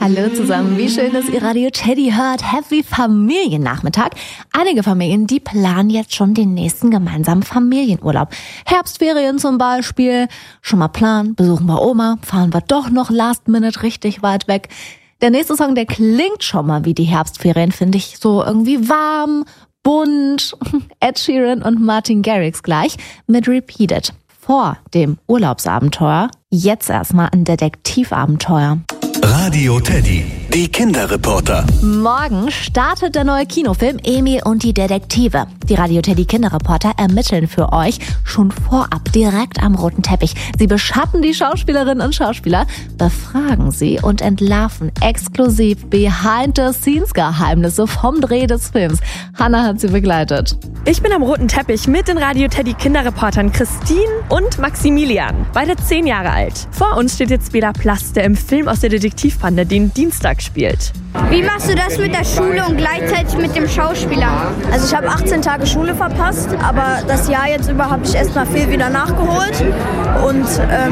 Hallo zusammen, wie schön, dass ihr Radio Teddy hört. Happy Familiennachmittag. Einige Familien, die planen jetzt schon den nächsten gemeinsamen Familienurlaub. Herbstferien zum Beispiel. Schon mal planen, besuchen wir Oma, fahren wir doch noch last minute richtig weit weg. Der nächste Song, der klingt schon mal wie die Herbstferien, finde ich so irgendwie warm, bunt. Ed Sheeran und Martin Garrix gleich mit Repeated. Vor dem Urlaubsabenteuer, jetzt erstmal ein Detektivabenteuer. Radio Teddy, die Kinderreporter. Morgen startet der neue Kinofilm Emil und die Detektive. Die Radio Teddy Kinderreporter ermitteln für euch schon vorab direkt am roten Teppich. Sie beschatten die Schauspielerinnen und Schauspieler, befragen sie und entlarven exklusiv Behind-the-Scenes-Geheimnisse vom Dreh des Films. Hannah hat sie begleitet. Ich bin am roten Teppich mit den Radio Teddy Kinderreportern Christine und Maximilian, beide 10 Jahre alt. Vor uns steht jetzt Bela Plast, der im Film aus der Detektivbande den Dienstag spielt. Wie machst du das mit der Schule und gleichzeitig mit dem Schauspieler? Also ich habe 18 Tage Schule verpasst, aber das Jahr jetzt über habe ich erstmal viel wieder nachgeholt und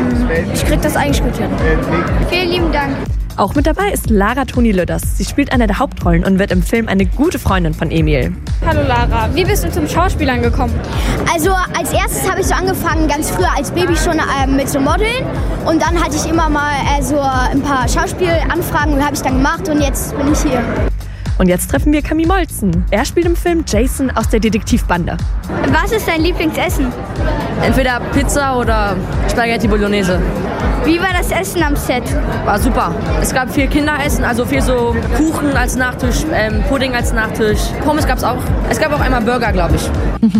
ich krieg das eigentlich gut hin. Vielen lieben Dank. Auch mit dabei ist Lara Toni-Lüders. Sie spielt eine der Hauptrollen und wird im Film eine gute Freundin von Emil. Hallo Lara, wie bist du zum Schauspielern gekommen? Also als erstes habe ich so angefangen, ganz früher als Baby schon mit so Modeln. Und dann hatte ich immer mal so ein paar Schauspielanfragen und habe ich dann gemacht und jetzt bin ich hier. Und jetzt treffen wir Camille Molzen. Er spielt im Film Jason aus der Detektivbande. Was ist dein Lieblingsessen? Entweder Pizza oder Spaghetti Bolognese. Wie war das Essen am Set? War super. Es gab viel Kinderessen, also viel so Kuchen als Nachtisch, Pudding als Nachtisch. Pommes gab's auch. Es gab auch einmal Burger, glaube ich.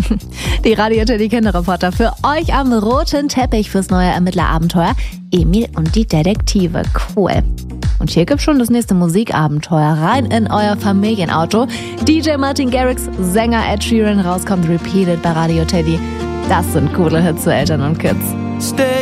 Die Radio Teddy Kinderreporter für euch am roten Teppich fürs neue Ermittlerabenteuer Emil und die Detektive. Cool. Und hier gibt's schon das nächste Musikabenteuer rein in euer Familienauto. DJ Martin Garrix, Sänger Ed Sheeran, rauskommt Repeated bei Radio Teddy. Das sind coole Hits für Eltern und Kids.